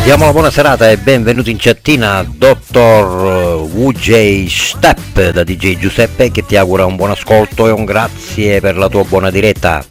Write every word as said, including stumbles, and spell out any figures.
Diamo la buona serata e benvenuti in chattina dottor W J Step da D J Giuseppe, che ti augura un buon ascolto e un grazie per la tua buona diretta.